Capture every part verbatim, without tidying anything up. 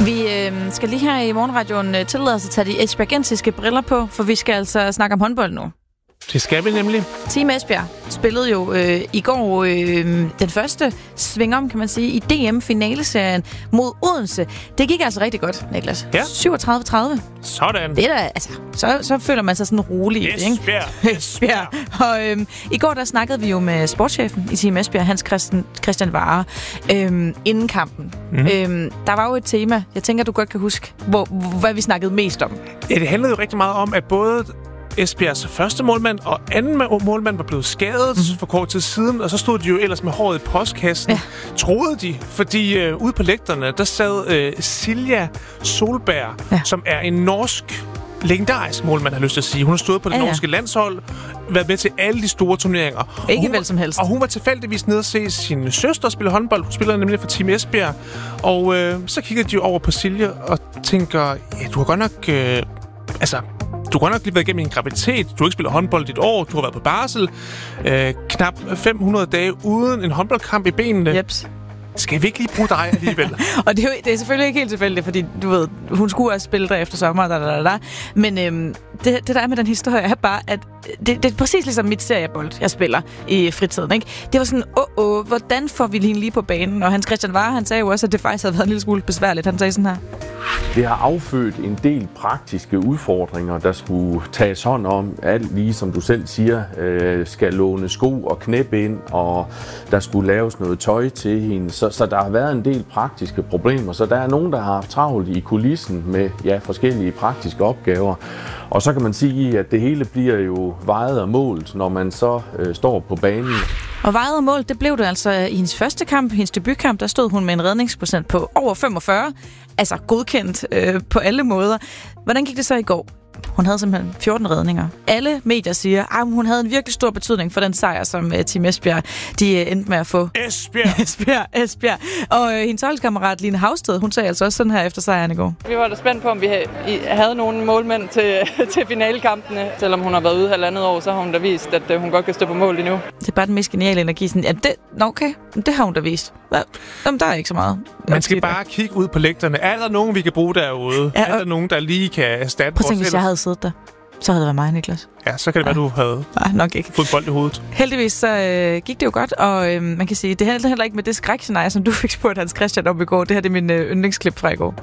Vi øh, skal lige her i Morgenradioen øh, tillade os at tage de esbjergensiske briller på, for vi skal altså snakke om håndbold nu. Det skal vi nemlig. Team Esbjerg spillede jo øh, i går øh, den første svingom, kan man sige, i D M-finaleserien mod Odense. Det gik altså rigtig godt, Niklas. Ja. syvogtredive tredive. Sådan. Det er da, altså, så, så føler man sig sådan rolig. Esbjerg. Ikke? Esbjerg. Og øh, i går der snakkede vi jo med sportschefen i Team Esbjerg, Hans Christian, Christian Vare, øh, inden kampen. Mm. Øh, der var jo et tema, jeg tænker, du godt kan huske, hvor, hvad vi snakkede mest om. Ja, det handlede jo rigtig meget om, at både Esbjergs første målmand og anden målmand var blevet skadet mm. for kort tid siden, og så stod de jo ellers med håret i postkassen, ja. troede de, fordi øh, ude på lægterne, der sad øh, Silja Solberg, ja. som er en norsk legendarisk målmand, har lyst til at sige. Hun har stået på det ja, ja. norske landshold, været med til alle de store turneringer. Ikke vel som helst. Og hun var tilfældigvis nede at se sin søster spille håndbold. Hun spiller nemlig for Team Esbjerg. Og øh, så kigger de jo over på Silja og tænker, ja, du har godt nok... Øh, altså... Du har nok lige været igennem en graviditet. Du har ikke spillet håndbold i et år. Du har været på barsel. Øh, knap fem hundrede dage uden en håndboldkamp i benene. Jeps. Skal vi ikke lige bruge dig alligevel? Og det er, jo, det er selvfølgelig ikke helt tilfældigt, fordi du ved, hun skulle også spille der efter sommer, da, da, da, da. Men øhm, det, det der er med den historie er bare, at det, det er præcis ligesom mit seriebold, jeg spiller i fritiden, ikke? Det var sådan, åh, åh, hvordan får vi lige lige på banen? Og Hans Christian Vare, han sagde jo også, at det faktisk havde været en lille smule besværligt. Han sagde sådan her. Det har affødt en del praktiske udfordringer, der skulle tages hånd om. Alt lige som du selv siger, øh, skal låne sko og knæb ind, og der skulle laves noget tøj til hende. Så, så der har været en del praktiske problemer. Så der er nogen, der har haft travlt i kulissen med ja, forskellige praktiske opgaver. Og så kan man sige, at det hele bliver jo vejet og målt, når man så øh, står på banen. Og vejet og målt, det blev det altså i hendes første kamp, hendes debutkamp, der stod hun med en redningsprocent på over femogfyrre. Altså godkendt øh, på alle måder. Hvordan gik det så i går? Hun havde simpelthen fjorten redninger. Alle medier siger, at hun havde en virkelig stor betydning for den sejr, som uh, Team Esbjerg de uh, endte med at få. Esbjerg! Esbjerg, Esbjerg. Og uh, hendes holdkammerat Line Havsted, hun sagde altså også sådan her efter sejren i går. Vi var da spændt på, om vi havde nogle målmænd til, til finalekampene. Selvom hun har været ude halvandet år, så har hun da vist, at uh, hun godt kan stå på mål endnu. Det er bare den mest geniale energi. Sådan, ja, det, okay, det har hun da vist. Jamen, der er ikke så meget. Man skal bare kigge ud på lægterne. Er der nogen, vi kan bruge derude? Ja, er der nogen, der lige kan erstatte vores... Prøv at tænke, hvis jeg havde siddet der, så havde det været mig, Niklas. Ja, så kan det ja. være, du havde Nej, nok ikke. fået bold i hovedet. Heldigvis så øh, gik det jo godt, og øh, man kan sige, det handler heller ikke med det skrækscenarie, som du fik spurgt Hans Christian om i går. Det her det er min øh, yndlingsklip fra i går.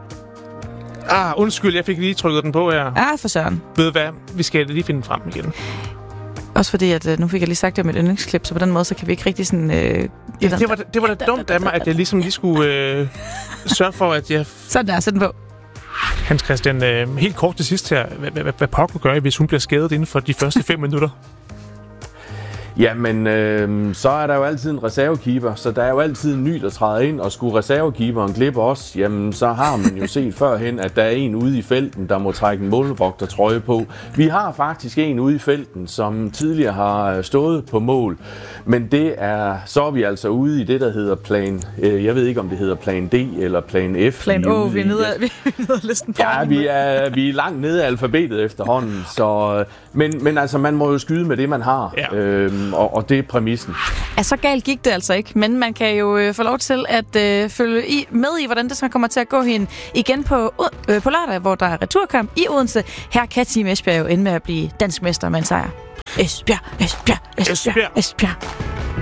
Ah, undskyld, jeg fik lige trykket den på her. Ah, for søren. Ved du hvad? Vi skal lige finde den frem igen. Også fordi, at øh, nu fik jeg lige sagt det om et yndlingsklip, så på den måde, så kan vi ikke rigtig sådan... Øh, ja, det var, det var da dumt af mig, at jeg ligesom lige skulle øh, sørge for, at jeg... Sådan der, sæt den på. Hans Christian, øh, helt kort til sidst her. Hvad, hvad, hvad Pokker gør, hvis hun bliver skadet inden for de første fem minutter? Jamen, øh, så er der jo altid en reservekeeper, så der er jo altid en ny, der træder ind, og skulle reservekeeperen glippe os, jamen så har man jo set førhen, at der er en ude i felten, der må trække en målvogtertrøje på. Vi har faktisk en ude i felten, som tidligere har stået på mål, men det er, så er vi altså ude i det, der hedder plan, øh, jeg ved ikke om det hedder plan D eller plan F. Plan O, vi er nede af listen på. Ja, vi er, vi er langt nede af alfabetet efterhånden, så, men, men altså man må jo skyde med det, man har. Ja. Øh, Og, og det er præmissen. Ja, så galt gik det altså ikke, men man kan jo øh, få lov til at øh, følge i, med i, hvordan det så kommer til at gå hen igen på, øh, på lørdag, hvor der er returkamp i Odense. Her kan Team Esbjerg jo ende med at blive dansk mester med en sejr. Esbjerg, Esbjerg, Esbjerg, Esbjerg. Esbjerg.